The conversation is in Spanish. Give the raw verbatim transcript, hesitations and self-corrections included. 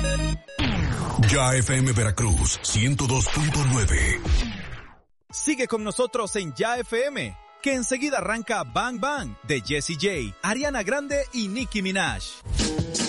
Ya F M Veracruz, ciento dos punto nueve. Sigue con nosotros en Ya F M, que enseguida arranca Bang Bang de Jessie J, Ariana Grande y Nicki Minaj.